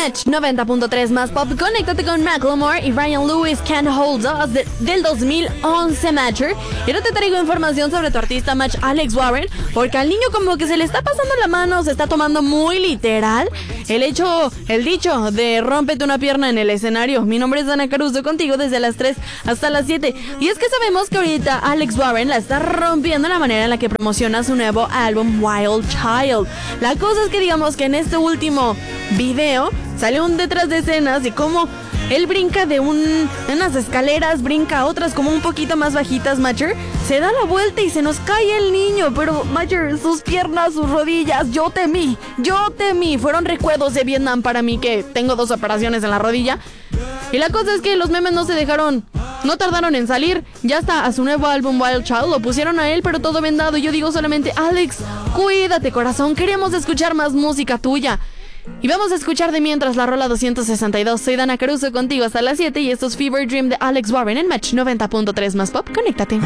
Match 90.3 más pop. Conéctate con Macklemore y Ryan Lewis, Can't Hold Us del 2011 Matcher. Y ahora te traigo información sobre tu artista Match, Alex Warren, porque al niño como que se le está pasando la mano, se está tomando muy literal el dicho de rómpete una pierna en el escenario. Mi nombre es Dana Caruso, contigo desde las 3 hasta las 7. Y es que sabemos que ahorita Alex Warren la está rompiendo la manera en la que promociona su nuevo álbum Wild Child. La cosa es que digamos que en este último video sale un detrás de escenas y cómo él brinca de unas escaleras, brinca a otras como un poquito más bajitas, Matcher. Se da la vuelta y se nos cae el niño, pero Matcher, sus piernas, sus rodillas, yo temí. Fueron recuerdos de Vietnam para mí, que tengo 2 operaciones en la rodilla. Y la cosa es que los memes no tardaron en salir. Ya está a su nuevo álbum Wild Child, lo pusieron a él, pero todo vendado. Y yo digo solamente, Alex, cuídate, corazón, queremos escuchar más música tuya. Y vamos a escuchar de mientras la rola 262. Soy Dana Caruso, contigo hasta las 7 y esto es Fever Dream de Alex Warren en Match 90.3 más pop. Conéctate.